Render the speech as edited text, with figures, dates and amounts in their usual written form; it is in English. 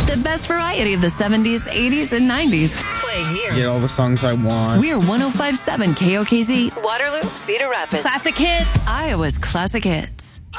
The best variety of the 70s, 80s, and 90s. Playing here. Get all the songs I want. We're 105.7 KOKZ, Waterloo, Cedar Rapids. Classic hits. Iowa's classic hits.